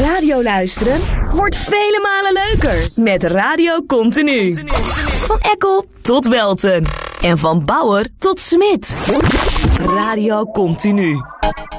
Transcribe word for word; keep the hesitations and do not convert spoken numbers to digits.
Radio luisteren wordt vele malen leuker met Radio Continu. Van Ekkel tot Welten. En van Bauer tot Smit. Radio Continu.